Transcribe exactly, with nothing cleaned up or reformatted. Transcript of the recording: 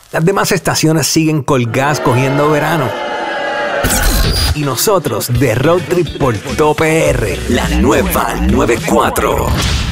Las demás estaciones siguen colgadas cogiendo verano. Y nosotros de Road Trip por Top P R, la nueva noventa y cuatro.